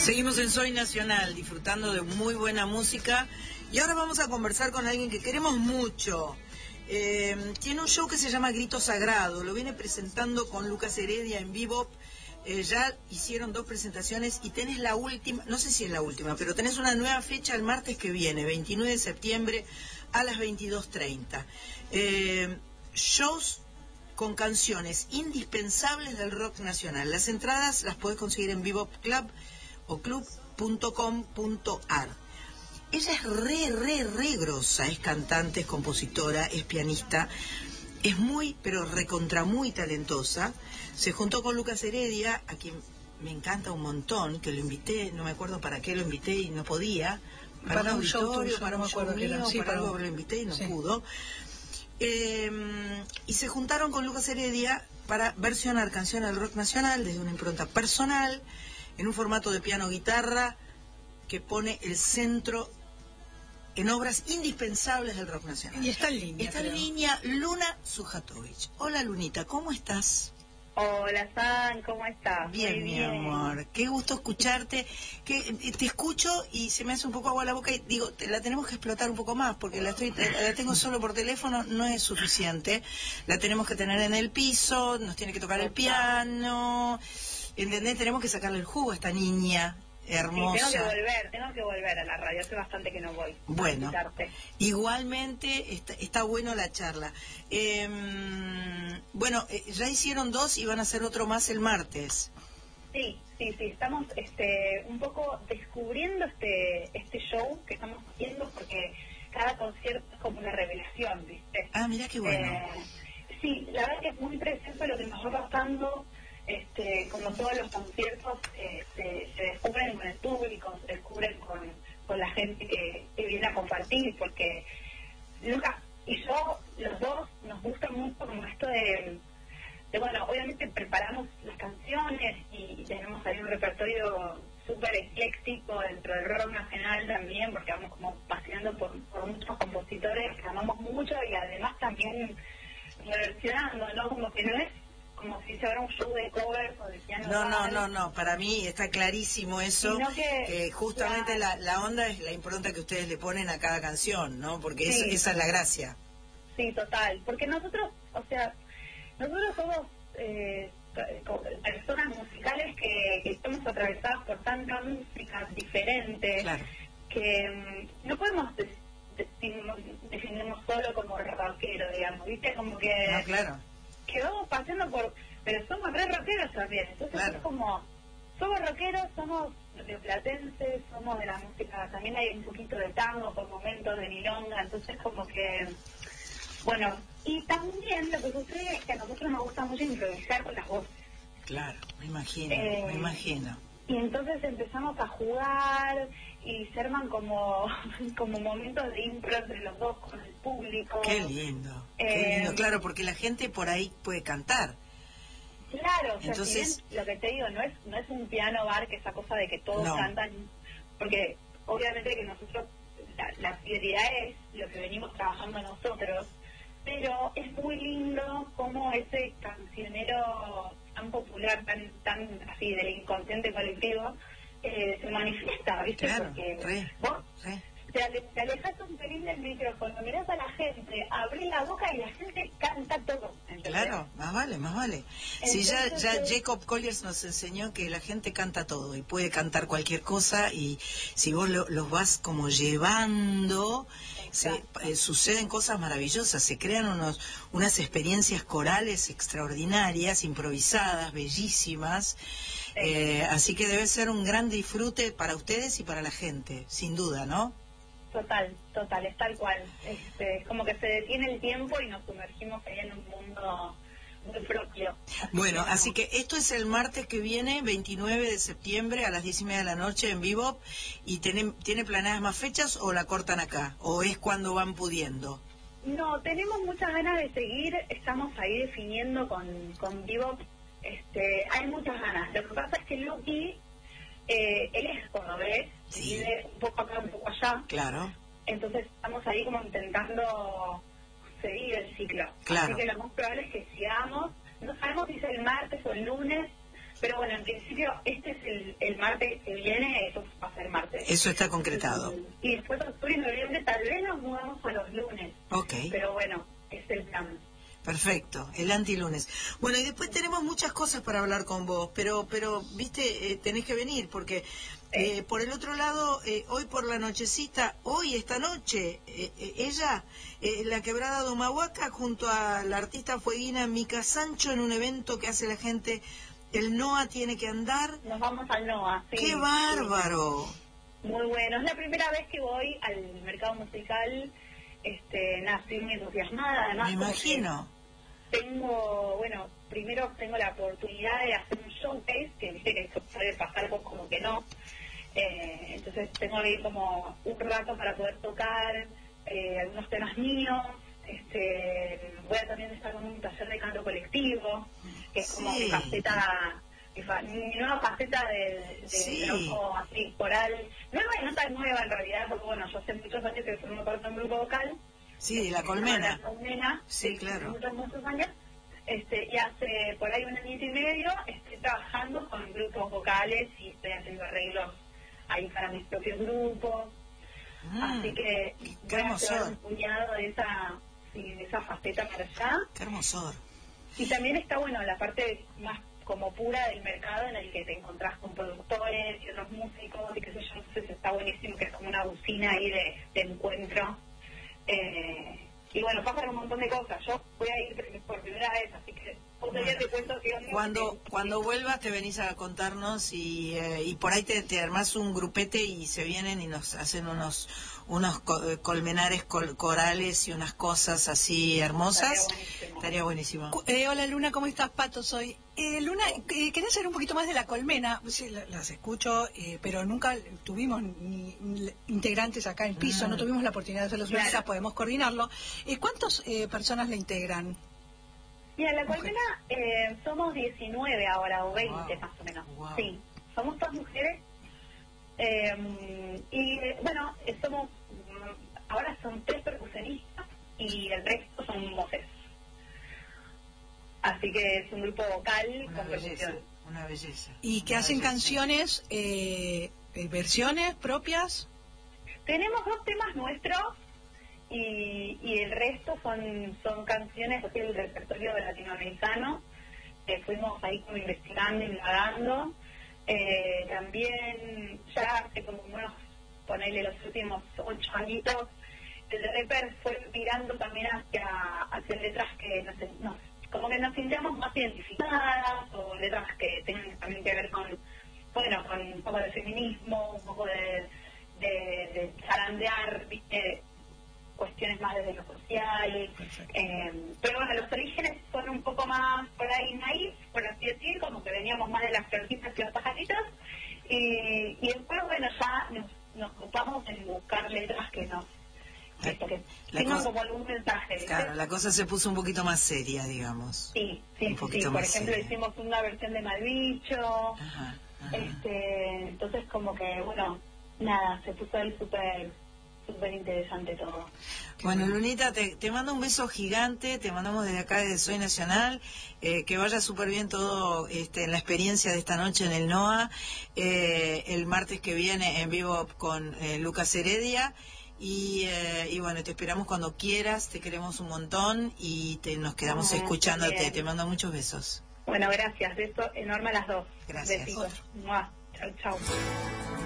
Seguimos en Soy Nacional, disfrutando de muy buena música. Y ahora vamos a conversar con alguien que queremos mucho. Tiene un show que se llama Grito Sagrado. Lo viene presentando con Lucas Heredia en vivo. Ya hicieron 2 presentaciones y tenés la última, no sé si es la última, pero tenés una nueva fecha el martes que viene, 29 de septiembre a las 22:30. Shows con canciones indispensables del rock nacional. Las entradas las podés conseguir en Bebop Club o club.com.ar. Ella es re grosa, es cantante, es compositora, es pianista, es muy, pero recontra muy talentosa. Se juntó con Lucas Heredia, a quien me encanta un montón, que lo invité, no me acuerdo para qué lo invité y no podía, para un auditorio, para un show mío, para algo lo invité y no pudo. Y se juntaron con Lucas Heredia para versionar canciones del rock nacional desde una impronta personal, en un formato de piano-guitarra que pone el centro en obras indispensables del rock nacional. Y está en línea. Está en línea Luna Sujatovich. Hola Lunita, ¿cómo estás? Hola San, ¿cómo estás? Bien, mi amor, qué gusto escucharte. Te escucho y se me hace un poco agua la boca y digo, la tenemos que explotar un poco más porque la tengo solo por teléfono, no es suficiente. La tenemos que tener en el piso, nos tiene que tocar el piano, ¿entendés? Tenemos que sacarle el jugo a esta niña hermosa. Sí, tengo que volver a la radio, hace bastante que no voy. Bueno, igualmente está bueno la charla. Bueno, ya hicieron 2 y van a hacer otro más el martes. Sí, estamos un poco descubriendo este show que estamos haciendo porque cada concierto es como una revelación, ¿viste? Ah, mirá qué bueno. Sí, la verdad que es muy interesante lo que nos va pasando. Como todos los conciertos se descubren con el público, se descubren con la gente que viene a compartir, porque Lucas y yo, los dos, nos gusta mucho como esto de bueno, obviamente preparamos las canciones y tenemos ahí un repertorio súper ecléctico dentro del rock nacional también, porque vamos como paseando por muchos compositores que amamos mucho y además también reversionando, ¿no? Como que no es como si se fuera un show de covers o de piano. No, para mí está clarísimo eso, que justamente la onda es la impronta que ustedes le ponen a cada canción, ¿no? Porque esa es la gracia. Sí, total, porque nosotros somos personas musicales que estamos atravesadas por tanta música diferente, claro, que no podemos definirnos solo como rockero, digamos, ¿viste? Como que... No, claro. Que vamos pasando pero somos re rockeros también, entonces es como, somos rockeros, somos rioplatenses, somos de la música, también hay un poquito de tango por momentos, de milonga, entonces como que, bueno, y también lo que sucede es que a nosotros nos gusta mucho improvisar con las voces. Claro, me imagino. Y entonces empezamos a jugar y se arman como momentos de impro entre los dos con el público. Qué lindo, claro, porque la gente por ahí puede cantar. Claro, o sea, entonces, si bien, lo que te digo, no es un piano bar, que esa cosa de que todos cantan, porque obviamente que nosotros, la prioridad es lo que venimos trabajando nosotros, pero es muy lindo como ese cancionero tan popular, tan así del inconsciente colectivo, se manifiesta, ¿viste? Claro, porque vos te alejas un pelín del micrófono, mirás a la gente, abrís la boca y la gente canta todo, ¿entendés? Claro, más vale. Entonces, Sí, ya Jacob Colliers nos enseñó que la gente canta todo y puede cantar cualquier cosa, y si vos los vas como llevando, suceden cosas maravillosas, se crean unas experiencias corales extraordinarias, improvisadas, bellísimas, así que debe ser un gran disfrute para ustedes y para la gente, sin duda, ¿no? Total, es tal cual. Es como que se detiene el tiempo y nos sumergimos ahí en un mundo muy propio. Bueno, así que esto es el martes que viene, 29 de septiembre a las 10:30 de la noche en Bebop. ¿Y tiene planeadas más fechas o la cortan acá? ¿O es cuando van pudiendo? No, tenemos muchas ganas de seguir, estamos ahí definiendo con Bebop. Hay muchas ganas. Lo que pasa es que Luqui, él es cordobés, vive un poco acá, un poco allá. Claro. Entonces estamos ahí como intentando seguir el ciclo. Claro. Así que lo más probable es que sigamos. No sabemos si es el martes o el lunes, Pero bueno, en principio este es el martes que viene, eso va a ser martes. Eso está concretado. Y después octubre y noviembre tal vez nos mudamos a los lunes. Ok. Pero bueno, es el plan. Perfecto, el antilunes. Bueno, y después tenemos muchas cosas para hablar con vos, pero viste, tenés que venir, porque por el otro lado, hoy por la nochecita, esta noche, ella, la Quebrada de Humahuaca, junto a la artista fueguina Mica Sancho, en un evento que hace la gente, el NOA tiene que andar. Nos vamos al NOA, sí. ¡Qué bárbaro! Sí. Muy bueno, es la primera vez que voy al mercado musical. Nada, estoy muy entusiasmada, además. Me imagino. Primero tengo la oportunidad de hacer un showcase, que viste que eso puede pasar vos como que no. Entonces tengo ahí como un rato para poder tocar algunos temas míos. Voy a también estar con un taller de canto colectivo, que es como mi faceta, mi nueva faceta de grupo así coral. No tan nueva en realidad, porque bueno, yo hace muchos años que formo parte de un grupo vocal. Sí, La Colmena. La Colmena. Sí, claro. Muchos años. Y hace por ahí un añito y medio estoy trabajando con grupos vocales y estoy haciendo arreglos ahí para mis propios grupos. Así que qué voy a llevar hermosor. un puñado de esa faceta para allá. Qué hermosor. Y también está bueno la parte más como pura del mercado, en el que te encontrás con productores y otros músicos y qué sé yo. Entonces está buenísimo, que es como una bocina ahí de encuentro. Y bueno, pasan un montón de cosas. Yo voy a ir por primera vez, así que otro día te cuento que cuando vuelvas te venís a contarnos y por ahí te armás un grupete y se vienen y nos hacen unos colmenares corales y unas cosas así hermosas. Estaría buenísimo. Hola Luna, ¿cómo estás? Pato soy. Luna, quería saber un poquito más de La Colmena. Sí, las escucho, pero nunca tuvimos ni integrantes acá en piso, no tuvimos la oportunidad de hacerlos, quizás podemos coordinarlo. ¿Cuántas personas la integran? Mira, La Colmena somos 19 ahora, o 20 más o menos. Wow. Sí, somos todas mujeres. Y bueno, ahora son 3 percusionistas y el resto son voces. Así que es un grupo vocal con percusión. Una belleza. ¿Y que hacen canciones, versiones propias? Tenemos 2 temas nuestros y el resto son canciones del repertorio latinoamericano. Fuimos ahí como investigando, indagando. También ya hace como ponerle los últimos 8 añitos, el reper fue mirando también hacia letras que como que nos sintamos más identificadas, o letras que tengan también que ver con un poco de feminismo, un poco de zarandear, cuestiones más desde lo social. Pero bueno, los orígenes son un poco más por ahí naif, por así decir, como que veníamos más de las florcitas y los pajaritos, y después bueno, ya nos ocupamos en buscar letras que tengan como algún mensaje, ¿viste? Claro, la cosa se puso un poquito más seria, digamos. Sí, por ejemplo seria. hicimos una versión de Malbicho. Ajá. Entonces como que bueno, nada, se puso ahí súper interesante todo. Bueno, Lunita, te mando un beso gigante, te mandamos desde acá, desde Soy Nacional, que vaya súper bien todo en la experiencia de esta noche en el NOA, el martes que viene en vivo con Lucas Heredia, y bueno, te esperamos cuando quieras, te queremos un montón y nos quedamos escuchándote, bien. Te mando muchos besos. Bueno, gracias, beso enorme a las 2. Gracias. Besitos. Chau, chau.